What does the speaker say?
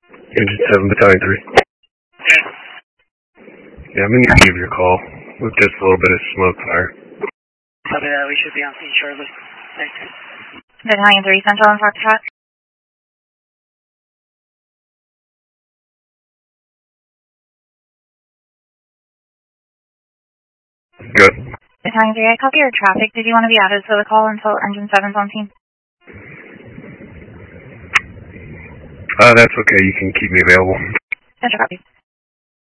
Engine 7, Battalion 3. Yeah, I'm going to give you a call with just a little bit of smoke fire. Copy that. We should be on scene shortly. Thanks. Battalion 3, Central and Foxtrot. Good. Battalion 3, I copy your traffic. Did you want to be added to the call until Engine 7's on scene? That's okay. You can keep me available. Central copy.